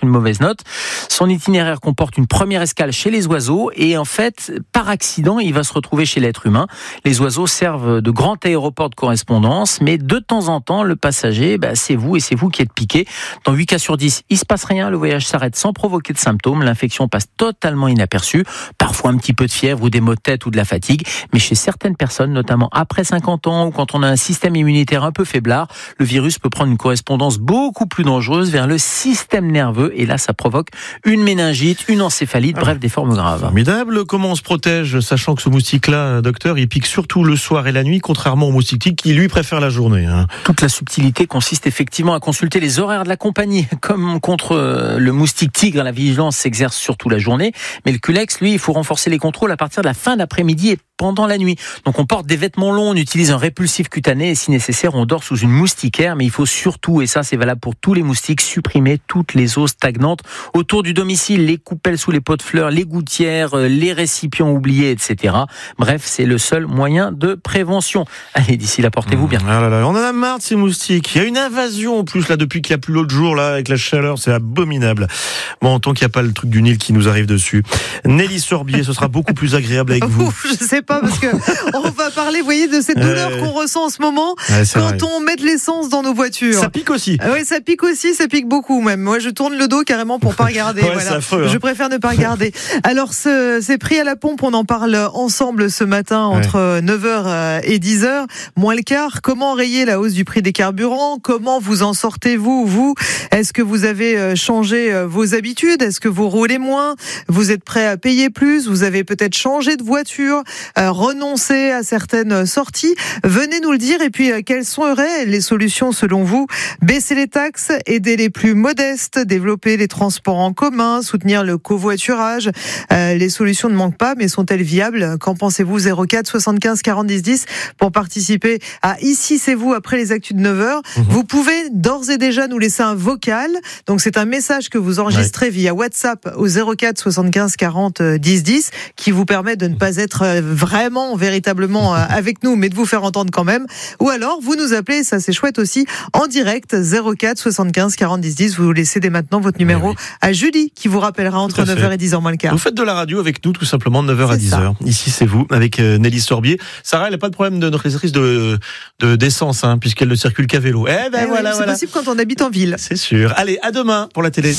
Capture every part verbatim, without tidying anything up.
une mauvaise note. Son itinéraire comporte une première escale chez les oiseaux et en fait, par accident, il va se retrouver chez l'être humain. Les oiseaux servent de grand aéroport de correspondance, mais de temps en temps, le passager, bah, c'est vous et c'est vous qui êtes piqué. Dans huit cas sur dix, il se passe rien, le voyage s'arrête sans provoquer de symptômes, l'infection passe totalement inaperçue, parfois un petit peu de fièvre ou des maux de tête ou de la fatigue, mais chez certaines personnes, notamment après cinquante ans ou quand on a un système immunitaire un peu faiblard, le virus peut prendre une correspondance beaucoup plus dangereuse vers le système nerveux et là, ça provoque une méningite, une encéphalite, bref, des formes graves. Formidable. Comment on se protège, sachant que ce moustique-là, docteur, il pique surtout le soir et la nuit, contrairement au moustique qui, lui, préfère la journée. Hein. Toute la subtilité consiste effectivement à consulter les horaires de la compagnie. Comme contre le moustique tigre, la vigilance s'exerce surtout la journée, mais le Culex, lui, il faut renforcer les contrôles à partir de la fin d'après-midi et pendant la nuit. Donc on porte des vêtements longs, on utilise un répulsif cutané et si nécessaire, on dort sous une moustiquaire, mais il faut surtout, et ça c'est valable pour tous les moustiques, supprimer toutes les eaux stagnantes autour du domicile, les coupelles sous les pots de fleurs, les gouttières, les récipients oubliés, et cetera. Bref, c'est le seul moyen de prévention. Allez, d'ici là, portez-vous bien. Ah là là, on en a marre de ces moustiques. Il y a une invasion en plus là depuis qu'il n'y a plus l'autre jour là avec la chaleur, c'est abominable. Bon, tant qu'il n'y a pas le truc du Nil qui nous arrive dessus. Nelly Sorbier, ce sera beaucoup plus agréable avec vous. Ouf, je sais pas parce que on va parler, vous voyez, de cette douleur euh... qu'on ressent en ce moment ouais, quand vrai. on met de l'essence dans nos voitures. Ça pique aussi. Oui, ça pique aussi, ça pique beaucoup même. Moi, je tourne le dos carrément pour pas regarder. ouais, voilà. c'est affreux, hein. Je préfère ne pas regarder. Alors, ce, ces prix à la pompe, on en parle ensemble ce matin entre ouais. neuf heures et dix heures, moins le quart. Comment rayer la hausse du prix des carburants? Comment vous en sortez-vous, vous? Est-ce que vous avez changé vos habitudes? Est-ce que vous roulez moins? Vous êtes prêt à payer plus? Vous avez peut-être changé de voiture, euh, renoncé à certaines sorties? Venez nous le dire. Et puis, euh, quelles seraient les solutions selon vous? Baisser les taxes, aider les plus modestes, développer les transports en commun, soutenir le covoiturage. Euh, les solutions ne manquent pas, mais sont-elles viables? Qu'en pensez-vous? Zéro quatre soixante-quinze quarante dix dix pour participer à Ici c'est vous après les actus de neuf heures. Mmh. Vous pouvez d'ores et déjà nous laisser un vocal. Donc c'est un message que vous enregistrez ouais. via WhatsApp au zéro quatre soixante-quinze quarante dix dix qui vous permet de ne pas être vraiment, véritablement avec nous, mais de vous faire entendre quand même. Ou alors vous nous appelez, ça c'est chouette aussi, en direct zéro quatre soixante-quinze quarante dix dix. Vous laissez dès maintenant votre numéro oui, oui. à Julie qui vous rappellera entre neuf heures et dix heures moins le quart. Vous faites de la radio avec nous tout simplement de neuf heures c'est à dix heures. Ça. Ici c'est vous avec Nelly Sorbier. Sarah, elle n'a pas de problème de notre réalisatrice de, de d'essence hein, puisqu'elle ne circule qu'à vélo. Eh ben eh voilà, oui, c'est voilà. possible quand on habite en ville. C'est sûr. Allez, à demain pour la télé.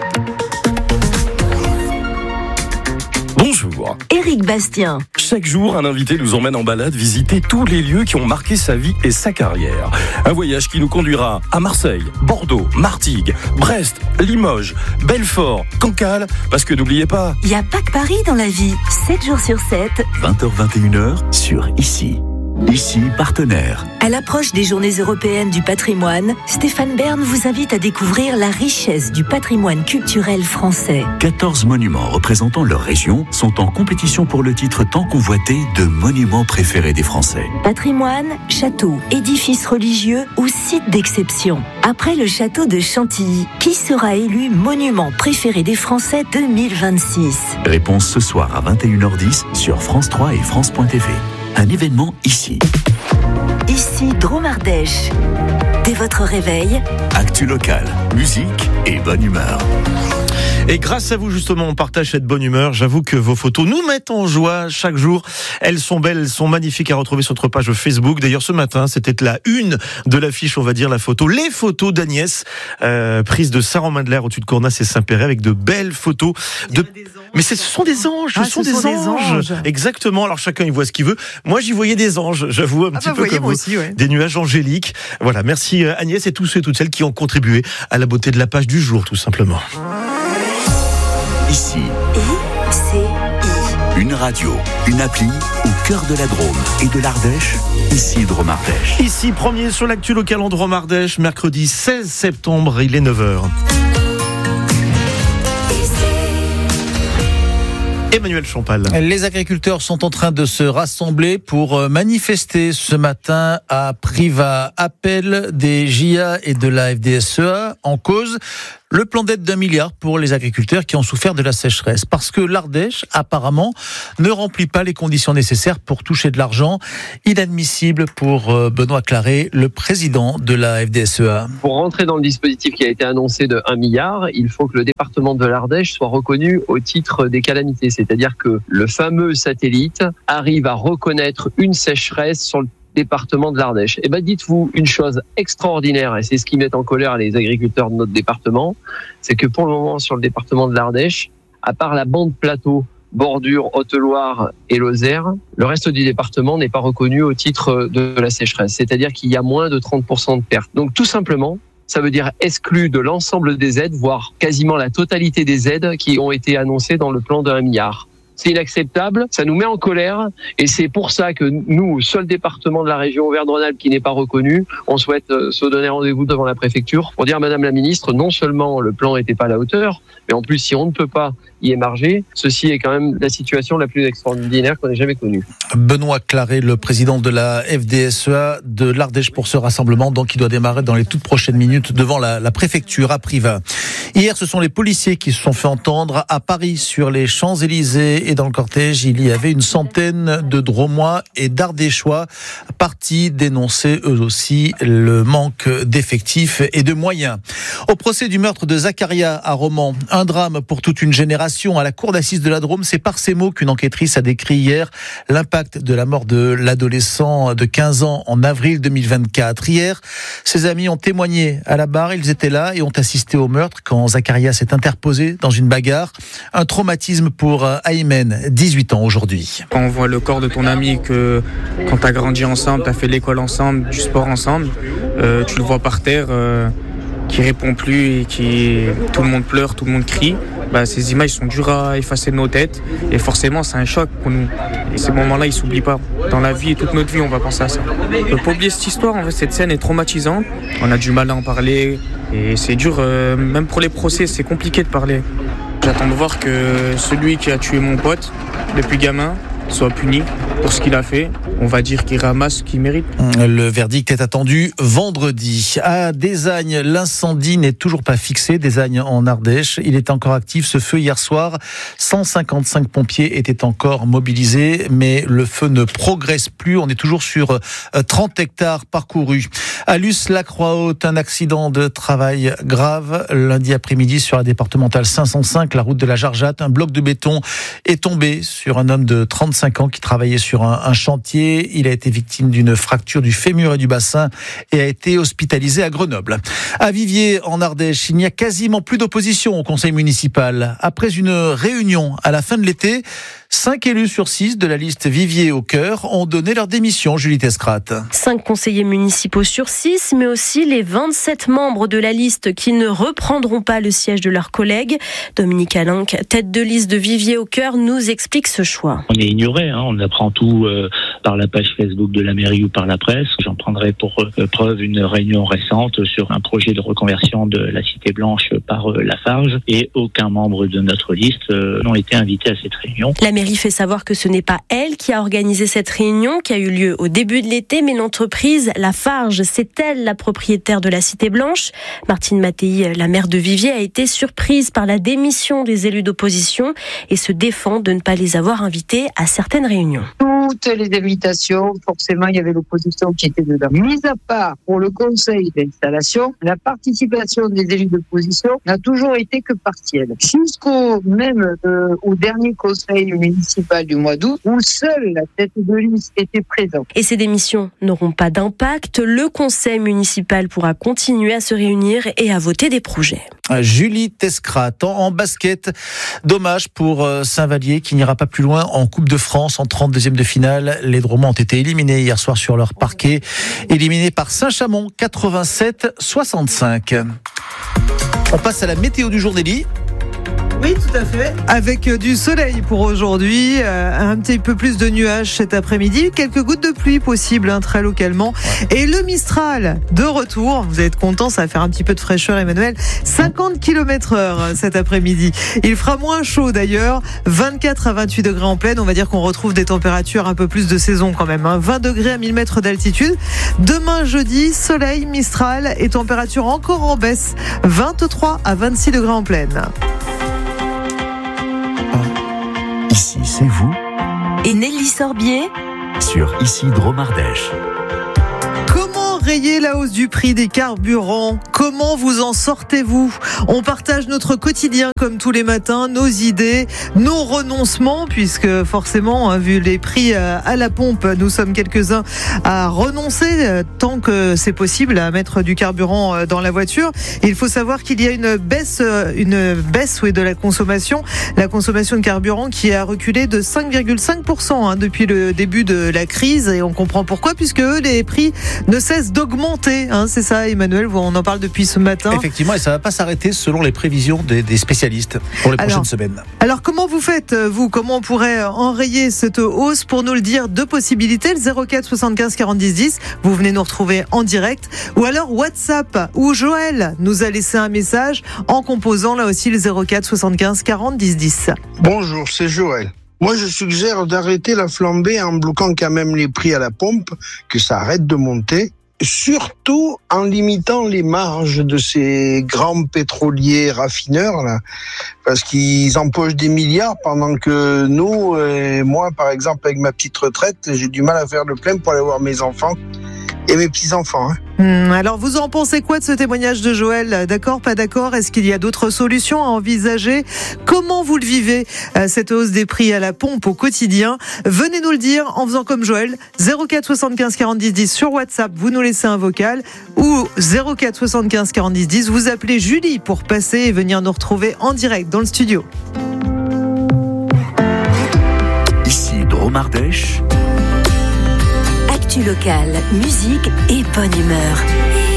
Bonjour. Éric Bastien. Chaque jour, un invité nous emmène en balade visiter tous les lieux qui ont marqué sa vie et sa carrière. Un voyage qui nous conduira à Marseille, Bordeaux, Martigues, Brest, Limoges, Belfort, Cancale, parce que n'oubliez pas... Il n'y a pas que Paris dans la vie. sept jours sur sept. vingt heures vingt et une heures sur Ici. Ici, partenaire. À l'approche des Journées européennes du patrimoine, Stéphane Bern vous invite à découvrir la richesse du patrimoine culturel français. quatorze monuments représentant leur région sont en compétition pour le titre tant convoité de monuments préférés des Français. Patrimoine, châteaux, édifices religieux ou sites d'exception. Après le château de Chantilly, qui sera élu monument préféré des Français deux mille vingt-six? Réponse ce soir à vingt et une heures dix sur France trois et France point T V. Un événement ici. Ici, Drôme Ardèche. Dès votre réveil, actu locale, musique et bonne humeur. Et grâce à vous, justement, on partage cette bonne humeur. J'avoue que vos photos nous mettent en joie chaque jour. Elles sont belles, elles sont magnifiques à retrouver sur notre page Facebook. D'ailleurs, ce matin, c'était la une de l'affiche, on va dire, la photo. Les photos d'Agnès, euh, prises de Saran-Madler au-dessus de Cornas et Saint-Péret, avec de belles photos. De... Mais ce sont des anges, ah, ce sont, ce des, sont anges. des anges. Exactement. Alors, chacun, il voit ce qu'il veut. Moi, j'y voyais des anges, j'avoue, un ah petit bah peu voyez, comme vous. Aussi, ouais. Des nuages angéliques. Voilà. Merci Agnès et tous ceux et toutes celles qui ont contribué à la beauté de la page du jour, tout simplement. Ici, I C I. Une radio, une appli au cœur de la Drôme et de l'Ardèche. Ici, Drôme Ardèche. Ici, premier sur l'actu local en Drôme Ardèche, mercredi seize septembre, il est neuf heures. Emmanuel Champal. Les agriculteurs sont en train de se rassembler pour manifester ce matin à Privas. Appel des J A et de la F D S E A en cause le plan d'aide d'un milliard pour les agriculteurs qui ont souffert de la sécheresse. Parce que l'Ardèche, apparemment, ne remplit pas les conditions nécessaires pour toucher de l'argent. Inadmissible pour Benoît Claret, le président de la F D S E A. Pour rentrer dans le dispositif qui a été annoncé de un milliard, il faut que le département de l'Ardèche soit reconnu au titre des calamités. C'est-à-dire que le fameux satellite arrive à reconnaître une sécheresse sur le département de l'Ardèche. Eh ben, dites-vous une chose extraordinaire, et c'est ce qui met en colère les agriculteurs de notre département, c'est que pour le moment, sur le département de l'Ardèche, à part la bande plateau, Bordure, Haute-Loire et Lozère, le reste du département n'est pas reconnu au titre de la sécheresse. C'est-à-dire qu'il y a moins de trente pour cent de pertes. Donc, tout simplement, ça veut dire exclu de l'ensemble des aides, voire quasiment la totalité des aides qui ont été annoncées dans le plan de un milliard. C'est inacceptable, ça nous met en colère et c'est pour ça que nous, seul département de la région Auvergne-Rhône-Alpes qui n'est pas reconnu, on souhaite se donner rendez-vous devant la préfecture pour dire Madame la Ministre, non seulement le plan n'était pas à la hauteur, mais en plus si on ne peut pas y émarger, ceci est quand même la situation la plus extraordinaire qu'on ait jamais connue. Benoît Claret, le président de la F D S E A de l'Ardèche pour ce rassemblement, donc qui doit démarrer dans les toutes prochaines minutes devant la, la préfecture à Privas. Hier, ce sont les policiers qui se sont fait entendre à Paris sur les Champs-Élysées et dans le cortège, il y avait une centaine de Dromois et d'Ardéchois partis dénoncer eux aussi le manque d'effectifs et de moyens. Au procès du meurtre de Zacharia à Romans, un drame pour toute une génération. À la cour d'assises de la Drôme, c'est par ces mots qu'une enquêtrice a décrit hier l'impact de la mort de l'adolescent de quinze ans en avril deux mille vingt-quatre. Hier, ses amis ont témoigné à la barre, ils étaient là et ont assisté au meurtre quand Zacharia s'est interposé dans une bagarre. Un traumatisme pour Aymen, dix-huit ans aujourd'hui. Quand on voit le corps de ton ami, que quand t'as grandi ensemble, t'as fait l'école ensemble, du sport ensemble, euh, tu le vois par terre, euh, qui répond plus et qui tout le monde pleure, tout le monde crie. Bah, ces images sont dures à effacer de nos têtes et forcément c'est un choc pour nous. Et ces moments-là, ils s'oublient pas. Dans la vie et toute notre vie, on va penser à ça. On peut pas oublier cette histoire. En fait, cette scène est traumatisante. On a du mal à en parler et c'est dur. Euh, même pour les procès, c'est compliqué de parler. J'attends de voir que celui qui a tué mon pote depuis gamin soit puni pour ce qu'il a fait. On va dire qu'il ramasse ce qu'il mérite. Le verdict est attendu vendredi. À Désagne, l'incendie n'est toujours pas fixé. Désagne en Ardèche, il est encore actif. Ce feu hier soir, cent cinquante-cinq pompiers étaient encore mobilisés, mais le feu ne progresse plus. On est toujours sur trente hectares parcourus. À Luce-la-Croix-Haute, un accident de travail grave. Lundi après-midi sur la départementale cinq cent cinq, la route de la Jarjatte, un bloc de béton est tombé sur un homme de trente-cinq ans qui travaillait sur un, un chantier. Il a été victime d'une fracture du fémur et du bassin et a été hospitalisé à Grenoble. À Viviers, en Ardèche, il n'y a quasiment plus d'opposition au conseil municipal. Après une réunion à la fin de l'été, cinq élus sur six de la liste Viviers au cœur ont donné leur démission. Julie Tescrate. Cinq conseillers municipaux sur six, mais aussi les vingt-sept membres de la liste qui ne reprendront pas le siège de leurs collègues. Dominique Alinck, tête de liste de Viviers au cœur, nous explique ce choix. On est ignoré, hein, on apprend tout euh, par la page Facebook de la mairie ou par la presse. J'en prendrai pour euh, preuve une réunion récente sur un projet de reconversion de la Cité Blanche par euh, Lafarge et aucun membre de notre liste euh, n'ont été invités à cette réunion. La mairie fait savoir que ce n'est pas elle qui a organisé cette réunion qui a eu lieu au début de l'été, mais l'entreprise Lafarge, c'est elle la propriétaire de la Cité Blanche. Martine Mattei, la maire de Viviers, a été surprise par la démission des élus d'opposition et se défend de ne pas les avoir invités à certaines réunions. Toutes les invitations, forcément, il y avait l'opposition qui était dedans. Mis à part pour le conseil d'installation, la participation des élus d'opposition n'a toujours été que partielle. Jusqu'au même euh, au dernier conseil municipal du mois d'août, où seule la tête de liste était présente. Et ces démissions n'auront pas d'impact. Le conseil municipal pourra continuer à se réunir et à voter des projets. Julie Tescrate, en basket, dommage pour Saint-Vallier qui n'ira pas plus loin en Coupe de France en trente-deuxième de finale. Les Dromois ont été éliminés hier soir sur leur parquet, éliminés par Saint-Chamond quatre-vingt-sept soixante-cinq. On passe à la météo du jour, Nelly. Oui, tout à fait. Avec du soleil pour aujourd'hui, euh, un petit peu plus de nuages cet après-midi, quelques gouttes de pluie possibles, hein, très localement. Ouais. Et le Mistral de retour, vous allez être content, ça va faire un petit peu de fraîcheur, Emmanuel. cinquante kilomètres heure cet après-midi. Il fera moins chaud d'ailleurs, vingt-quatre à vingt-huit degrés en pleine. On va dire qu'on retrouve des températures un peu plus de saison quand même, hein. vingt degrés à mille mètres d'altitude. Demain jeudi, soleil, Mistral et température encore en baisse, vingt-trois à vingt-six degrés en pleine. Ici, c'est vous. Et Nelly Sorbier Sur Ici Dromardèche. Comment rayer la hausse du prix des carburants? Comment vous en sortez-vous? On partage notre quotidien comme tous les matins, nos idées, nos renoncements, puisque forcément, vu les prix à la pompe, nous sommes quelques-uns à renoncer tant que c'est possible à mettre du carburant dans la voiture. Il faut savoir qu'il y a une baisse, une baisse oui, de la consommation, la consommation de carburant qui a reculé de cinq virgule cinq pour cent hein, depuis le début de la crise, et on comprend pourquoi, puisque eux, les prix ne cessent d'augmenter. Hein, c'est ça, Emmanuel, on en parle depuis ce matin. Effectivement, et ça ne va pas s'arrêter selon les prévisions des, des spécialistes pour les alors, prochaines semaines. Alors, comment vous faites, vous? Comment on pourrait enrayer cette hausse? Pour nous le dire, deux possibilités. Le zéro quatre soixante-quinze quarante dix dix, vous venez nous retrouver en direct. Ou alors WhatsApp, où Joël nous a laissé un message en composant là aussi le zéro quatre soixante-quinze quarante dix dix. Bonjour, c'est Joël. Moi, je suggère d'arrêter la flambée en bloquant quand même les prix à la pompe, que ça arrête de monter. Surtout en limitant les marges de ces grands pétroliers raffineurs, là, parce qu'ils empochent des milliards pendant que nous, et moi par exemple avec ma petite retraite, j'ai du mal à faire le plein pour aller voir mes enfants et mes petits-enfants. Hein. Hum, alors vous en pensez quoi de ce témoignage de Joël? D'accord, pas d'accord? Est-ce qu'il y a d'autres solutions à envisager? Comment vous le vivez, euh, cette hausse des prix à la pompe au quotidien? Venez nous le dire en faisant comme Joël, zéro quatre soixante-quinze quarante dix dix sur WhatsApp, vous nous laissez un vocal, ou zéro quatre soixante-quinze quarante dix dix, vous appelez Julie pour passer et venir nous retrouver en direct dans le studio. Ici Dromardèche. Actu locale, musique et bonne humeur.